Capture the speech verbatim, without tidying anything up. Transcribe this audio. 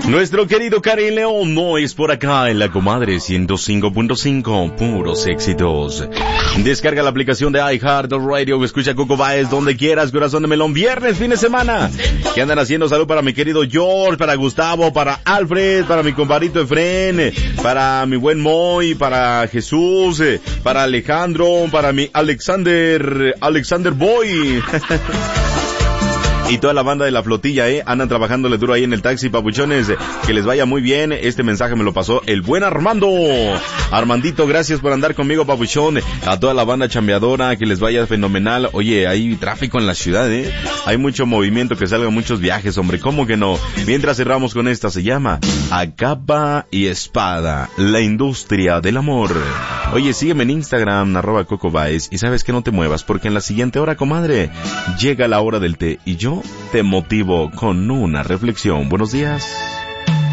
Nuestro querido Karim León no es por acá en la comadre ciento cinco punto cinco, puros éxitos. Descarga la aplicación de iHeartRadio, escucha Coco Baez donde quieras, corazón de melón, viernes, fin de semana. ¿Qué andan haciendo? Salud para mi querido George, para Gustavo, para Alfred, para mi compadrito Efren, para mi buen Moy, para Jesús, para Alejandro, para mi Alexander, Alexander Boy. Y toda la banda de la flotilla, eh, andan trabajándole duro ahí en el taxi, papuchones, que les vaya muy bien. Este mensaje me lo pasó el buen Armando. Armandito, gracias por andar conmigo, papuchón. A toda la banda chambeadora, que les vaya fenomenal. Oye, hay tráfico en la ciudad, eh. Hay mucho movimiento, que salgan muchos viajes, hombre, ¿cómo que no? Mientras cerramos con esta, se llama A Capa y Espada, la industria del amor. Oye, sígueme en Instagram, arroba Coco Baez, y sabes que no te muevas, porque en la siguiente hora, comadre, llega la hora del té, y yo te motivo con una reflexión. Buenos días.